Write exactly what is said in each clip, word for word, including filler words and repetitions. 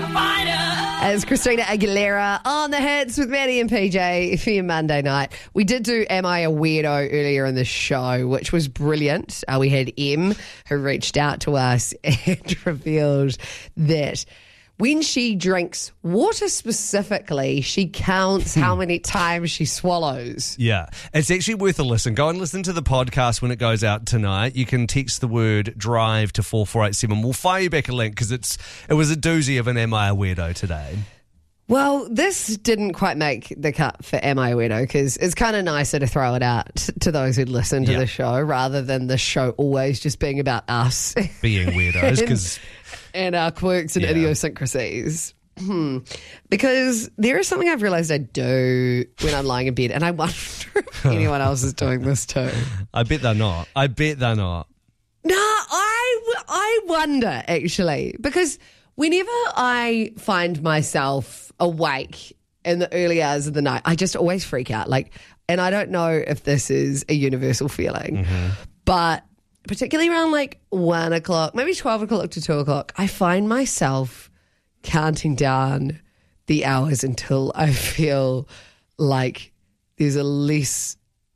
As Christina Aguilera on the hits with Maddie and P J for your Monday night. We did do Am I a Weirdo earlier in the show, which was brilliant. Uh, we had M who reached out to us and revealed that when she drinks water specifically, she counts how many times she swallows. Yeah, it's actually worth a listen. Go and listen to the podcast when it goes out tonight. You can text the word drive to four four eight seven. We'll fire you back a link because it's it was a doozy of an Am I a Weirdo today. Well, this didn't quite make the cut for Am I a Weirdo because it's kind of nicer to throw it out to those who listen to yeah. the show rather than the show always just being about us. Being weirdos because... and our quirks and yeah. idiosyncrasies. Hmm. Because there is something I've realised I do when I'm lying in bed, and I wonder if anyone else is doing this too. I bet they're not. I bet they're not. No, I, I wonder, actually, because whenever I find myself awake in the early hours of the night, I just always freak out. Like, and I don't know if this is a universal feeling, mm-hmm. but particularly around like one o'clock, maybe twelve o'clock to two o'clock, I find myself counting down the hours until I feel like there's a less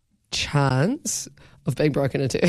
chance of being broken into.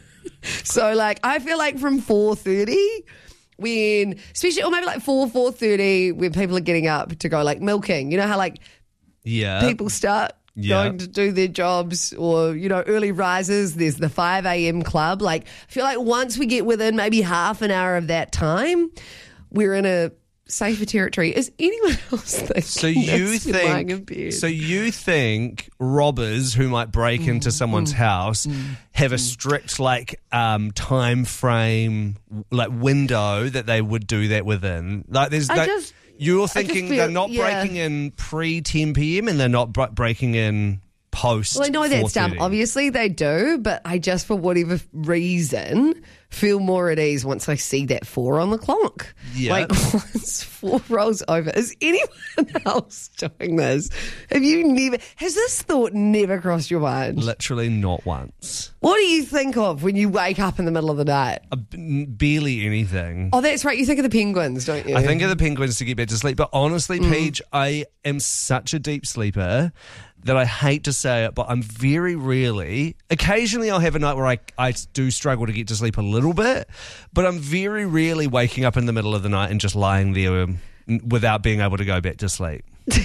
So like I feel like from four thirty when, especially, or maybe like four, four thirty when people are getting up to go like milking, you know how like yeah. people start Yeah. going to do their jobs, or, you know, early risers, there's the five a.m. club. Like, I feel like once we get within maybe half an hour of that time, we're in a safer territory. Is anyone else thinking so you this lying in think bed? so you think robbers who might break into Mm, someone's mm, house mm, have a mm. strict like um time frame, like window that they would do that within? Like there's I that, just you're I just thinking feel- they're not yeah. breaking in pre ten p.m. and they're not br- breaking in post. Well, I know that's dumb. four thirty. Obviously, they do, but I just, for whatever reason, feel more at ease once I see that four on the clock. Yeah. Like, once four rolls over, is anyone else doing this? Have you never, has this thought never crossed your mind? Literally not once. What do you think of when you wake up in the middle of the night? Uh, b- barely anything. Oh, that's right. You think of the penguins, don't you? I think of the penguins to get back to sleep. But honestly, Mm. Paige, I am such a deep sleeper that I hate to say it, but I'm very rarely, occasionally I'll have a night where I, I do struggle to get to sleep a little bit, but I'm very rarely waking up in the middle of the night and just lying there um, without being able to go back to sleep.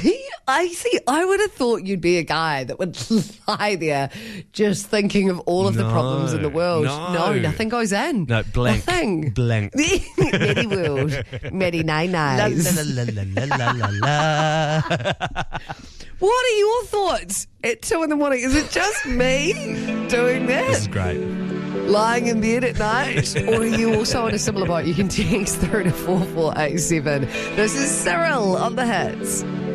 I see. I would have thought you'd be a guy that would lie there just thinking of all of the No, problems in the world. no. nothing goes in. No, blank. Nothing. Blank. Maddie world. Maddie nine La, nines. la, la, la, la, la, la. What are your thoughts at two in the morning? Is it just me doing This is that? great. Lying in bed at night? Or are you also in a similar boat? You can text through to four four eight seven. This is Cyril on the hits.